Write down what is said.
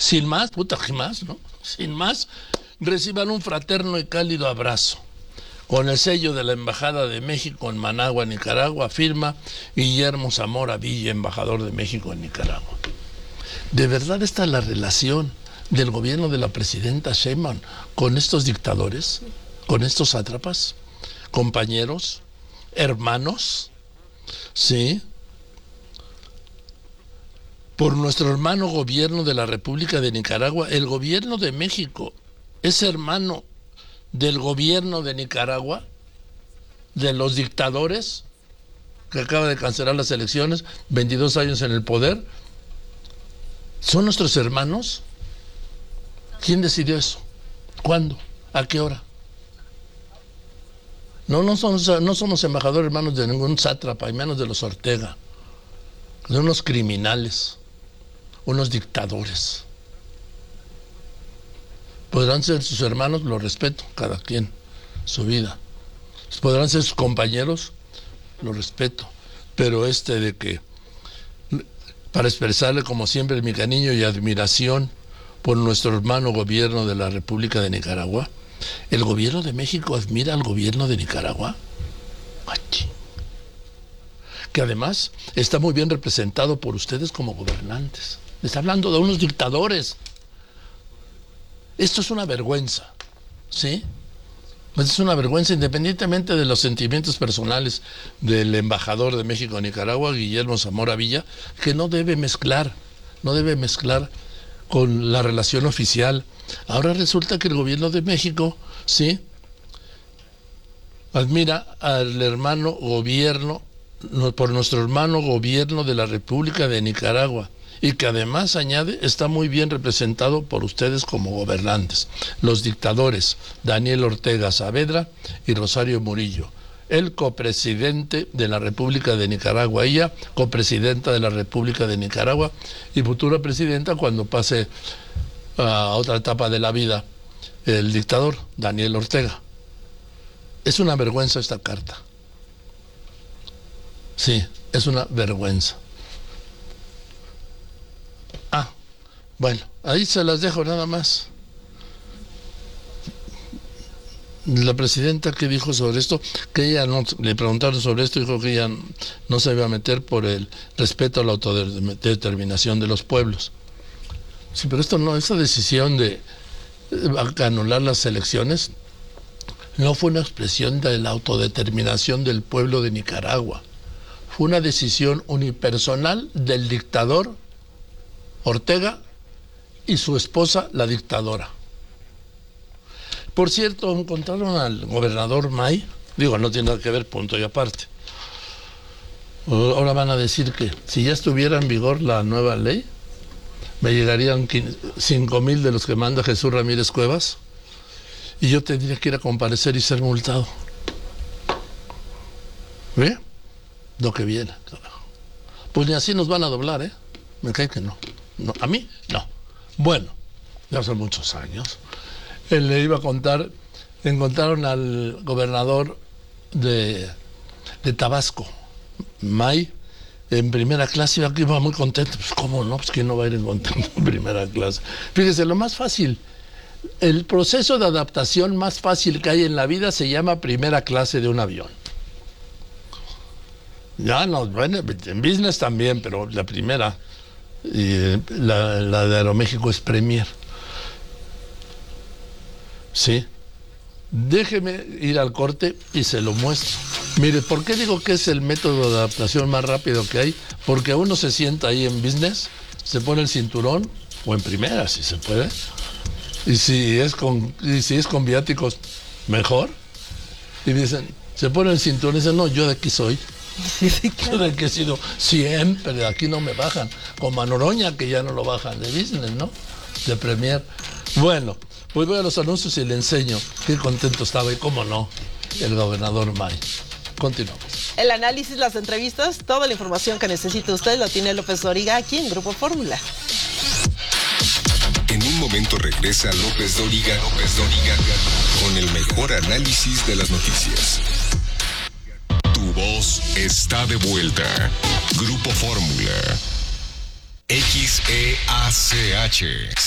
sin más, ¿qué más, no? Sin más, reciban un fraterno y cálido abrazo. Con el sello de la Embajada de México en Managua, Nicaragua, firma Guillermo Zamora Villa, embajador de México en Nicaragua. ¿De verdad esta es la relación del gobierno de la presidenta Sheinbaum con estos dictadores, con estos sátrapas, compañeros, hermanos? Sí. Por nuestro hermano gobierno de la República de Nicaragua, el gobierno de México es hermano del gobierno de Nicaragua, de los dictadores que acaba de cancelar las elecciones, 22 años en el poder. ¿Son nuestros hermanos? ¿Quién decidió eso? ¿Cuándo? ¿A qué hora? No somos embajadores hermanos de ningún sátrapa, y menos de los Ortega, de unos criminales, unos dictadores. Podrán ser sus hermanos, lo respeto, cada quien, su vida. Podrán ser sus compañeros, lo respeto. Pero de que, para expresarle como siempre mi cariño y admiración por nuestro hermano gobierno de la República de Nicaragua, ¿el gobierno de México admira al gobierno de Nicaragua? Que además está muy bien representado por ustedes como gobernantes. Está hablando de unos dictadores. Esto es una vergüenza, ¿sí? Pues es una vergüenza, independientemente de los sentimientos personales del embajador de México en Nicaragua, Guillermo Zamora Villa, que no debe mezclar con la relación oficial. Ahora resulta que el gobierno de México, ¿sí?, admira al hermano gobierno, por nuestro hermano gobierno de la República de Nicaragua, y que además, añade, está muy bien representado por ustedes como gobernantes, los dictadores Daniel Ortega Saavedra y Rosario Murillo, el copresidente de la República de Nicaragua, ella copresidenta de la República de Nicaragua y futura presidenta cuando pase a otra etapa de la vida el dictador Daniel Ortega. Es una vergüenza esta carta. Sí, es una vergüenza. Bueno, ahí se las dejo nada más. La presidenta, que dijo sobre esto, que ella no, le preguntaron sobre esto, dijo que ella no se iba a meter por el respeto a la autodeterminación de los pueblos. Sí, pero esto no, esa decisión de anular las elecciones no fue una expresión de la autodeterminación del pueblo de Nicaragua. Fue una decisión unipersonal del dictador Ortega y su esposa, la dictadora. Por cierto, encontraron al gobernador May, no tiene nada que ver, punto y aparte. Ahora van a decir que si ya estuviera en vigor la nueva ley, me llegarían 5,000 de los que manda Jesús Ramírez Cuevas y yo tendría que ir a comparecer y ser multado. ¿Ve? Lo que viene. Pues ni así nos van a doblar, ¿eh? Me cae que no. No, a mí, no. Bueno, ya son muchos años. Él le iba a contar, encontraron al gobernador de Tabasco, May, en primera clase, iba muy contento. Pues cómo no, pues quién no va a ir contento en primera clase. Fíjese, lo más fácil, el proceso de adaptación más fácil que hay en la vida se llama primera clase de un avión. Ya no, bueno, en business también, pero la primera, la de Aeroméxico es Premier. Sí. Déjeme ir al corte y se lo muestro. Mire, ¿por qué digo que es el método de adaptación más rápido que hay? Porque uno se sienta ahí en business, se pone el cinturón, o en primera, si se puede, y si es con viáticos, mejor. Y dicen, se pone el cinturón y dicen, no, yo de aquí soy. Yo de aquí he sido siempre, de aquí no me bajan. Como a Noroña, que ya no lo bajan de business, ¿no? De Premier. Bueno, pues voy a los anuncios y le enseño qué contento estaba y cómo no, el gobernador May. Continuamos. El análisis, las entrevistas, toda la información que necesite usted lo tiene López Dóriga aquí en Grupo Fórmula. En un momento regresa López Dóriga con el mejor análisis de las noticias. Tu voz está de vuelta. Grupo Fórmula. XEACH